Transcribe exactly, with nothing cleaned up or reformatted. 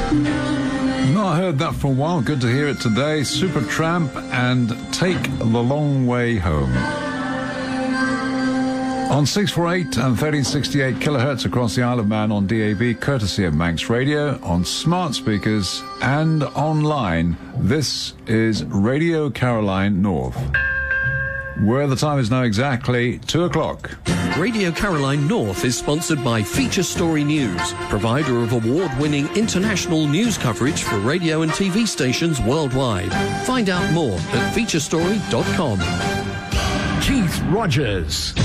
Not heard that for a while. Good to hear it today. Supertramp and Take the Long Way Home. On six forty-eight and thirteen sixty-eight kilohertz across the Isle of Man on D A B, courtesy of Manx Radio, on smart speakers and online, this is Radio Caroline North, where the time is now exactly two o'clock. Radio Caroline North is sponsored by Feature Story News, provider of award-winning international news coverage for radio and T V stations worldwide. Find out more at feature story dot com. Keith Rogers.